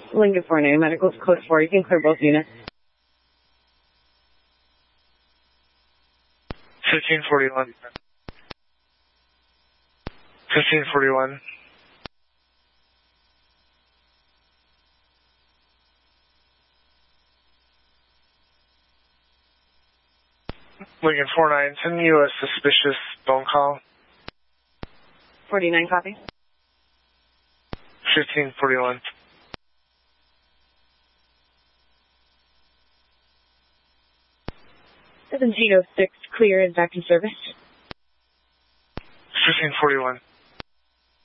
Lincoln 49, medical's code 4. You can clear both units. 1541. 1541. Lincoln 49, send you a suspicious phone call. 49, copy. 1541. Gino 6, clear and back in service. 1541.